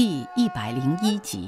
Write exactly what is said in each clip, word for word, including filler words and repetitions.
第一百零一集。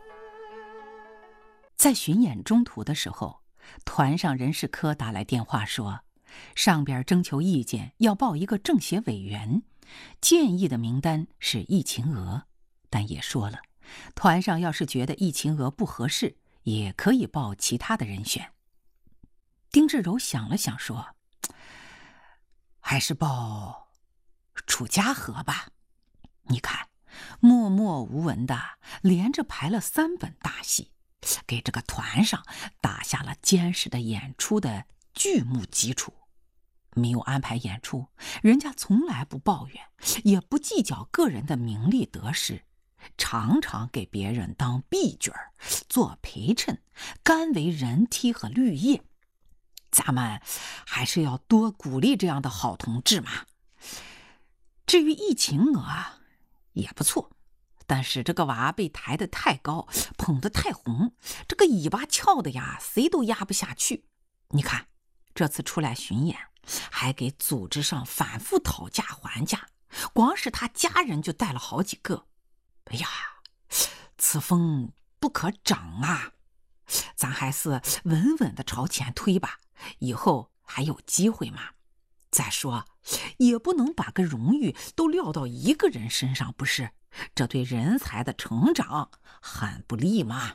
在巡演中途的时候，团上人事科打来电话说，上边征求意见要报一个政协委员，建议的名单是易秦娥，但也说了，团上要是觉得易秦娥不合适，也可以报其他的人选。丁志柔想了想说，还是报楚家河吧。你看，默默无闻的连着排了三本大戏，给这个团上打下了坚实的演出的剧目基础。没有安排演出，人家从来不抱怨，也不计较个人的名利得失，常常给别人当婢角做陪衬，甘为人梯和绿叶。咱们还是要多鼓励这样的好同志嘛。至于易秦娥啊，也不错，但是这个娃被抬得太高，捧得太红，这个尾巴翘的呀，谁都压不下去。你看，这次出来巡演，还给组织上反复讨价还价，光是他家人就带了好几个。哎呀，此风不可长啊！咱还是稳稳的朝前推吧，以后还有机会嘛。再说，也不能把个荣誉都撂到一个人身上，不是？这对人才的成长很不利嘛。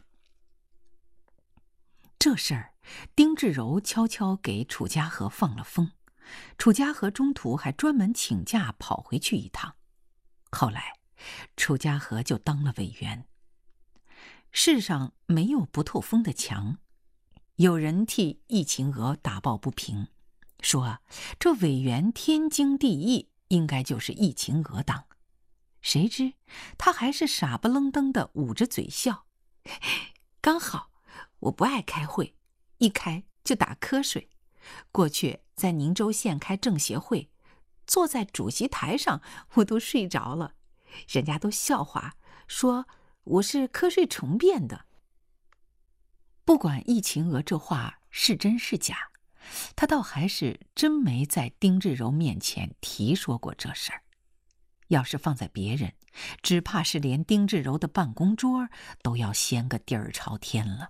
这事儿，丁志柔悄悄给楚家河放了风，楚家河中途还专门请假跑回去一趟。后来，楚家河就当了委员。世上没有不透风的墙，有人替易秦娥打抱不平，说这委员天经地义，应该就是易秦娥当。谁知他还是傻不愣登的捂着嘴笑，刚好我不爱开会，一开就打瞌睡。过去在宁州县开政协会，坐在主席台上我都睡着了，人家都笑话说我是瞌睡虫变的。不管易秦娥这话是真是假，他倒还是真没在丁志柔面前提说过这事儿。要是放在别人，只怕是连丁志柔的办公桌都要掀个底儿朝天了。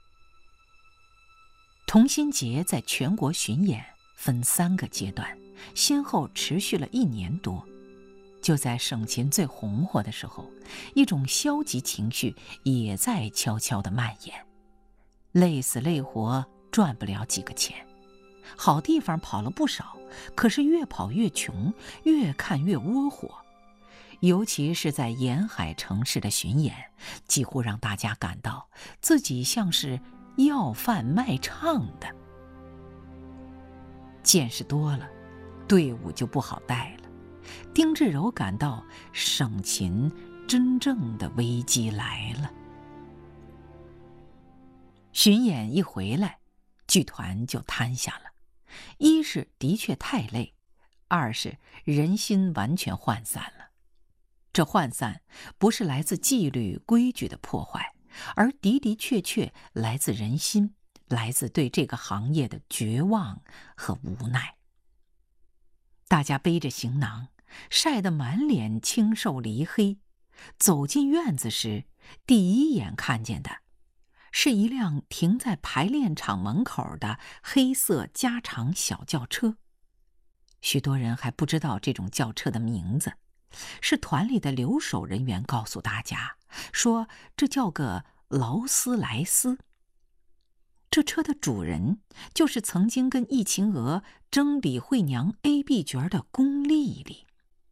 同心结在全国巡演分三个阶段，先后持续了一年多。就在省琴最红火的时候，一种消极情绪也在悄悄地蔓延。累死累活赚不了几个钱，好地方跑了不少，可是越跑越穷，越看越窝火。尤其是在沿海城市的巡演，几乎让大家感到自己像是要饭卖唱的。见识多了，队伍就不好带了。丁志柔感到省琴真正的危机来了。巡演一回来，剧团就瘫下了。一是的确太累，二是人心完全涣散了。这涣散不是来自纪律规矩的破坏，而的的确确来自人心，来自对这个行业的绝望和无奈。大家背着行囊，晒得满脸清瘦离黑，走进院子时，第一眼看见的是一辆停在排练场门口的黑色加长小轿车。许多人还不知道这种轿车的名字，是团里的留守人员告诉大家，说这叫个劳斯莱斯。这车的主人就是曾经跟易秦娥争李慧娘 A B 角的龚丽丽。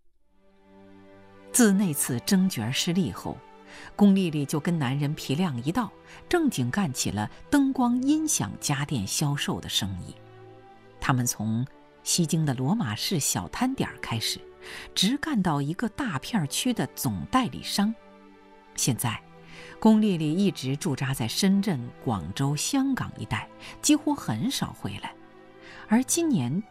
自那次争角失利后，龚丽丽就跟男人皮亮一道，正经干起了灯光音响家电销售的生意。他们从西京的罗马市小摊点开始，直干到一个大片区的总代理商。现在龚丽丽一直驻扎在深圳、广州、香港一带，几乎很少回来。而今年